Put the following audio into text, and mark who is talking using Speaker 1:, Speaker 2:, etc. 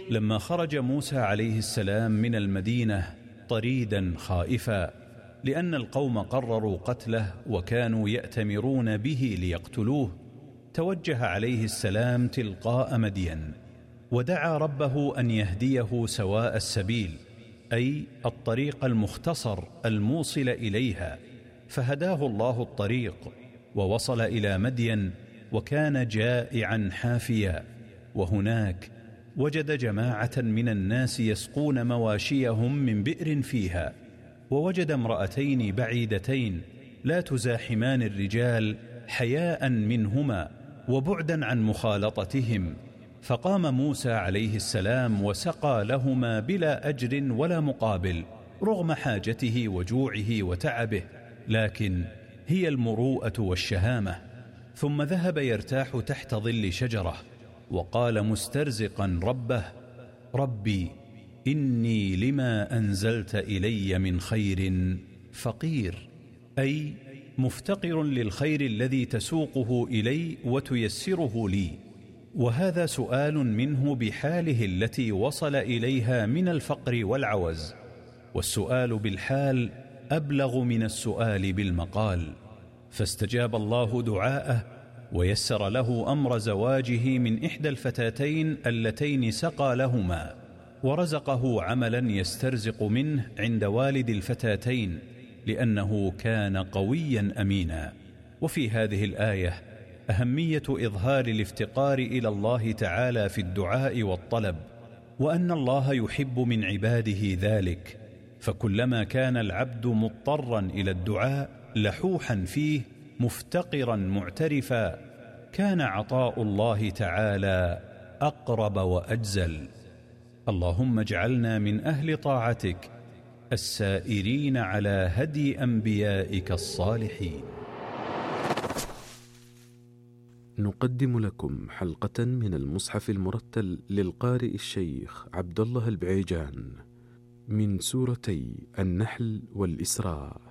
Speaker 1: لما خرج موسى عليه السلام من المدينة طريدا خائفا لأن القوم قرروا قتله وكانوا يأتمرون به ليقتلوه، توجه عليه السلام تلقاء مدين ودعا ربه أن يهديه سواء السبيل، أي الطريق المختصر الموصل إليها، فهداه الله الطريق ووصل إلى مدين وكان جائعا حافيا، وهناك وجد جماعة من الناس يسقون مواشيهم من بئر فيها، ووجد امرأتين بعيدتين لا تزاحمان الرجال حياء منهما وبعدا عن مخالطتهم، فقام موسى عليه السلام وسقى لهما بلا أجر ولا مقابل رغم حاجته وجوعه وتعبه، لكن هي المروءة والشهامة. ثم ذهب يرتاح تحت ظل شجرة وقال مسترزقا ربه: ربي إني لما أنزلت إلي من خير فقير، أي مفتقر للخير الذي تسوقه إلي وتيسره لي. وهذا سؤال منه بحاله التي وصل إليها من الفقر والعوز، والسؤال بالحال أبلغ من السؤال بالمقال، فاستجاب الله دعاءه ويسر له أمر زواجه من إحدى الفتاتين اللتين سقى لهما، ورزقه عملا يسترزق منه عند والد الفتاتين لأنه كان قويا أمينا. وفي هذه الآية أهمية إظهار الافتقار إلى الله تعالى في الدعاء والطلب، وأن الله يحب من عباده ذلك، فكلما كان العبد مضطرا إلى الدعاء لحوحا فيه مفتقرا معترفا كان عطاء الله تعالى أقرب وأجزل. اللهم اجعلنا من أهل طاعتك السائرين على هدي أنبيائك الصالحين.
Speaker 2: نقدم لكم حلقة من المصحف المرتل للقارئ الشيخ عبد الله البعيجان من سورتي النحل والإسراء.